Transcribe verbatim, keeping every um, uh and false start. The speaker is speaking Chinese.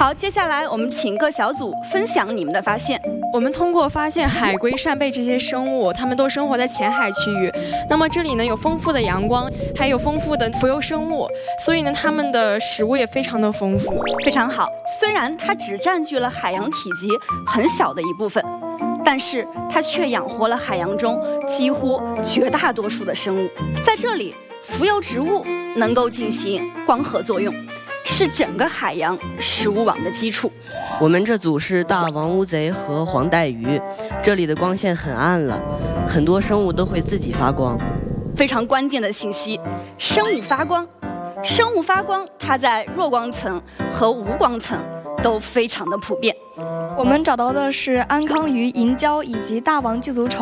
好，接下来我们请各小组分享你们的发现。 我们通过发现海龟、扇贝这些生物，它们都生活在浅海区域。那么这里呢有丰富的阳光，还有丰富的浮游生物，所以呢它们的食物也非常的丰富。 非常好，虽然它只占据了海洋体积很小的一部分，但是它却养活了海洋中几乎绝大多数的生物。在这里，浮游植物能够进行光合作用，是整个海洋食物网的基础。 我们这组是大王乌贼和黄带鱼，这里的光线很暗了，很多生物都会自己发光。 非常关键的信息，生物发光。生物发光，它在弱光层和无光层都非常的普遍。 我们找到的是安康鱼、银礁以及大王巨足虫。